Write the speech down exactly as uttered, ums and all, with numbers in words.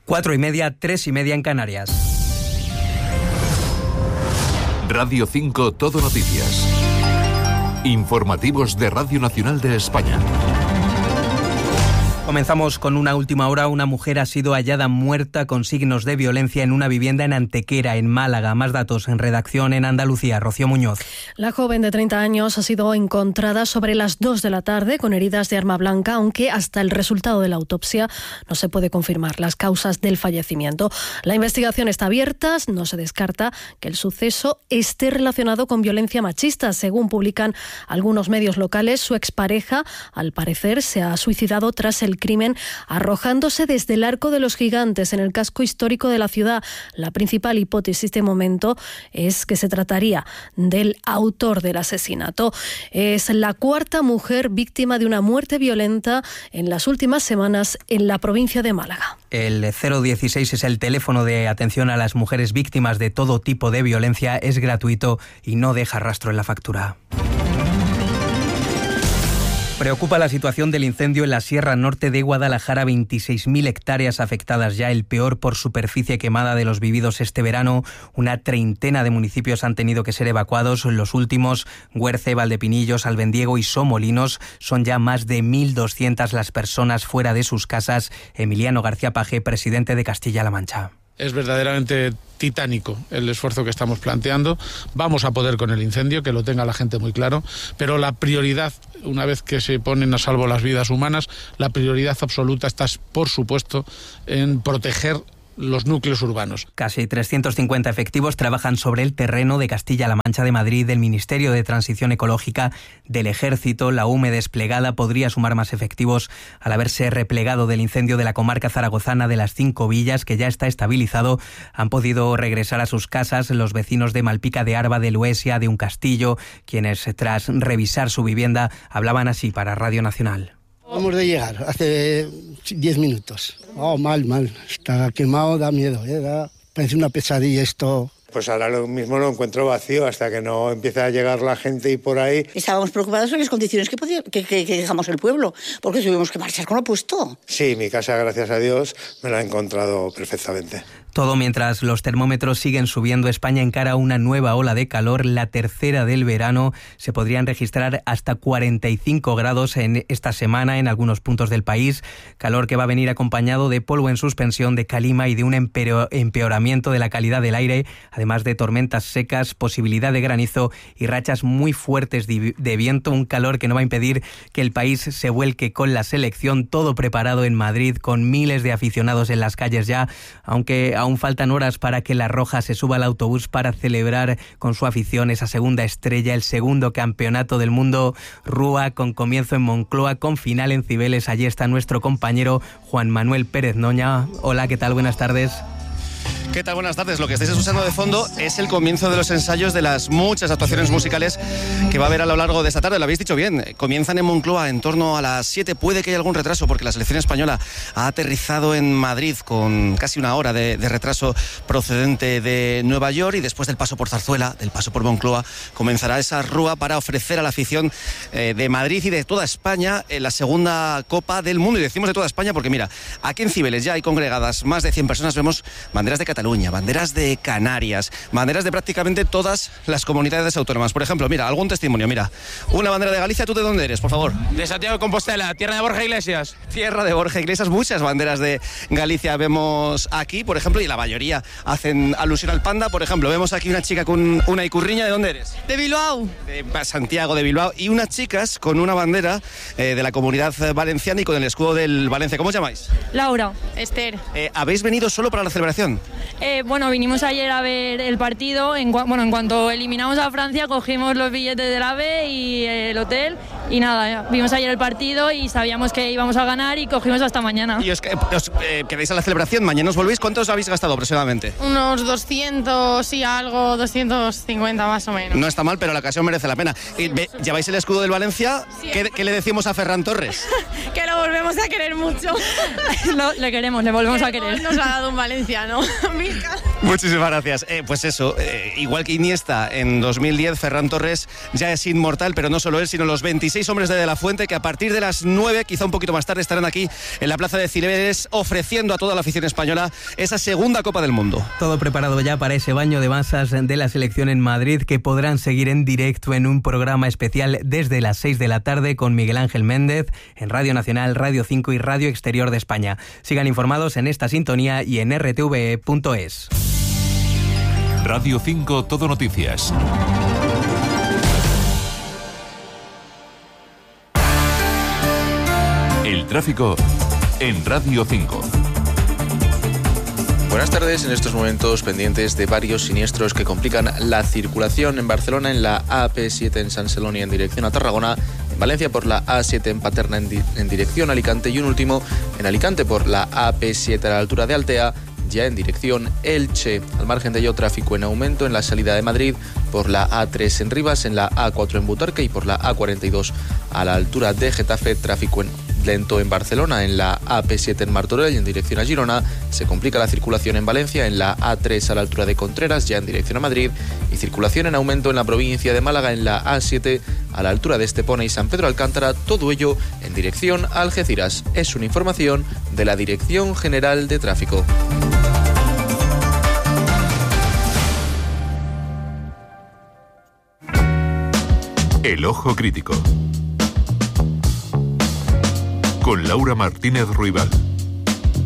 Cuatro y media, tres y media en Canarias. Radio cinco Todo Noticias. Informativos de Radio Nacional de España. Comenzamos con una última hora. Una mujer ha sido hallada muerta con signos de violencia en una vivienda en Antequera, en Málaga. Más datos en redacción en Andalucía. Rocío Muñoz. La joven de treinta años ha sido encontrada sobre las dos de la tarde con heridas de arma blanca, aunque hasta el resultado de la autopsia no se puede confirmar las causas del fallecimiento. La investigación está abierta. No se descarta que el suceso esté relacionado con violencia machista. Según publican algunos medios locales, su expareja, al parecer, se ha suicidado tras el crimen arrojándose desde el Arco de los Gigantes en el casco histórico de la ciudad. La principal hipótesis de momento es que se trataría del autor del asesinato. Es la cuarta mujer víctima de una muerte violenta en las últimas semanas en la provincia de Málaga. El cero dieciséis es el teléfono de atención a las mujeres víctimas de todo tipo de violencia. Es gratuito y no deja rastro en la factura. Preocupa la situación del incendio en la Sierra Norte de Guadalajara. veintiséis mil hectáreas afectadas ya, el peor por superficie quemada de los vividos este verano. Una treintena de municipios han tenido que ser evacuados. Los últimos, Guerce, Valdepinillos, Albendiego y Somolinos. Son ya más de mil doscientas las personas fuera de sus casas. Emiliano García Paje, presidente de Castilla-La Mancha. Es verdaderamente titánico el esfuerzo que estamos planteando. Vamos a poder con el incendio, que lo tenga la gente muy claro, pero la prioridad, una vez que se ponen a salvo las vidas humanas, la prioridad absoluta está, por supuesto, en proteger los núcleos urbanos. Casi trescientos cincuenta efectivos trabajan sobre el terreno de Castilla-La Mancha, de Madrid, del Ministerio de Transición Ecológica, del Ejército. La U M E desplegada podría sumar más efectivos al haberse replegado del incendio de la comarca zaragozana de las Cinco Villas, que ya está estabilizado. Han podido regresar a sus casas los vecinos de Malpica de Arba, de Luesia, de Un Castillo, quienes tras revisar su vivienda hablaban así para Radio Nacional. Vamos de llegar, hace diez minutos. Oh, mal, mal. Está quemado, da miedo, ¿eh? Da, parece una pesadilla esto. Pues ahora lo mismo lo encuentro vacío hasta que no empiece a llegar la gente y por ahí. Estábamos preocupados por las condiciones que, podía, que, que, que dejamos el pueblo, porque tuvimos que marchar con lo puesto. Sí, mi casa, gracias a Dios, me la he encontrado perfectamente. Todo mientras los termómetros siguen subiendo. España encara una nueva ola de calor, la tercera del verano. Se podrían registrar hasta cuarenta y cinco grados en esta semana en algunos puntos del país. Calor que va a venir acompañado de polvo en suspensión, de calima y de un empeoramiento de la calidad del aire, además de tormentas secas, posibilidad de granizo y rachas muy fuertes de viento. Un calor que no va a impedir que el país se vuelque con la selección. Todo preparado en Madrid, con miles de aficionados en las calles ya, aunque aún faltan horas para que la Roja se suba al autobús para celebrar con su afición esa segunda estrella, el segundo campeonato del mundo. Rúa, con comienzo en Moncloa, con final en Cibeles. Allí está nuestro compañero Juan Manuel Pérez Noña. Hola, ¿qué tal? Buenas tardes. ¿Qué tal? Buenas tardes. Lo que estáis escuchando de fondo es el comienzo de los ensayos de las muchas actuaciones musicales que va a haber a lo largo de esta tarde. Lo habéis dicho bien, comienzan en Moncloa en torno a las siete. Puede que haya algún retraso porque la selección española ha aterrizado en Madrid con casi una hora de, de retraso procedente de Nueva York, y después del paso por Zarzuela, del paso por Moncloa, comenzará esa rúa para ofrecer a la afición eh, de Madrid y de toda España eh, la segunda Copa del Mundo. Y decimos de toda España porque mira, aquí en Cibeles ya hay congregadas más de cien personas. Vemos banderas de Cataluña, banderas de Canarias, banderas de prácticamente todas las comunidades autónomas. Por ejemplo, mira, algún testimonio, mira, una bandera de Galicia. ¿Tú de dónde eres, por favor? De Santiago de Compostela, tierra de Borja Iglesias. Tierra de Borja Iglesias, muchas banderas de Galicia vemos aquí, por ejemplo, y la mayoría hacen alusión al panda. Por ejemplo, vemos aquí una chica con una icurriña. ¿De dónde eres? De Bilbao. De Santiago de Bilbao. Y unas chicas con una bandera eh, de la Comunidad Valenciana y con el escudo del Valencia. ¿Cómo os llamáis? Laura. Esther. Eh, ¿Habéis venido solo para la celebración? Eh, bueno, vinimos ayer a ver el partido. En, bueno, en cuanto eliminamos a Francia, cogimos los billetes del AVE y el hotel. Y nada, vimos ayer el partido y sabíamos que íbamos a ganar y cogimos hasta mañana. ¿Y os, os eh, quedáis a la celebración? ¿Mañana os volvéis? ¿Cuántos habéis gastado aproximadamente? Unos doscientos y algo, doscientos cincuenta más o menos. No está mal, pero la ocasión merece la pena. Y, ve, ¿Lleváis el escudo del Valencia? Sí. ¿Qué, ¿Qué le decimos a Ferran Torres? Que lo lo volvemos a querer mucho. Lo, le queremos, le volvemos a querer. Nos ha dado un valenciano. Muchísimas gracias. Eh, pues eso, eh, igual que Iniesta en dos mil diez, Ferran Torres ya es inmortal, pero no solo él, sino los veintiséis hombres de De La Fuente, que a partir de las nueve, quizá un poquito más tarde, estarán aquí en la Plaza de Cibeles ofreciendo a toda la afición española esa segunda Copa del Mundo. Todo preparado ya para ese baño de masas de la selección en Madrid, que podrán seguir en directo en un programa especial desde las seis de la tarde con Miguel Ángel Méndez en Radio Nacional, Radio cinco y Radio Exterior de España. Sigan informados en esta sintonía y en r t v e punto es. Radio cinco Todo Noticias. El tráfico en Radio cinco. Buenas tardes, en estos momentos pendientes de varios siniestros que complican la circulación en Barcelona, en la A P siete en San Celoni en dirección a Tarragona, en Valencia por la A siete en Paterna en, di- en dirección a Alicante y un último en Alicante por la A P siete a la altura de Altea, ya en dirección Elche. Al margen de ello, tráfico en aumento en la salida de Madrid por la A tres en Rivas, en la A cuatro en Butarque y por la A cuarenta y dos a la altura de Getafe. Tráfico en lento en Barcelona, en la A P siete en Martorell y en dirección a Girona. Se complica la circulación en Valencia, en la A tres a la altura de Contreras, ya en dirección a Madrid. Y circulación en aumento en la provincia de Málaga, en la A siete a la altura de Estepona y San Pedro Alcántara. Todo ello en dirección a Algeciras. Es una información de la Dirección General de Tráfico. El Ojo Crítico. Con Laura Martínez Ruibal.